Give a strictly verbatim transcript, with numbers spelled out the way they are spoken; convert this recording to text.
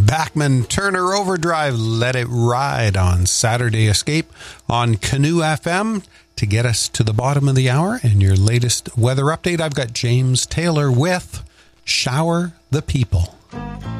Bachman Turner Overdrive, Let It Ride on Saturday Escape on Canoe F M. To get us to the bottom of the hour and your latest weather update, I've got James Taylor with Shower the People.